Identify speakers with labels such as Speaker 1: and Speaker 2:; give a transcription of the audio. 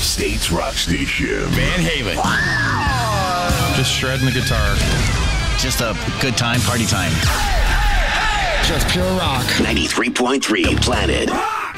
Speaker 1: State's rock station.
Speaker 2: Van Halen.
Speaker 3: Just shredding the guitar.
Speaker 2: Just a good time, party time.
Speaker 4: Just pure rock.
Speaker 1: 93.3 Planet.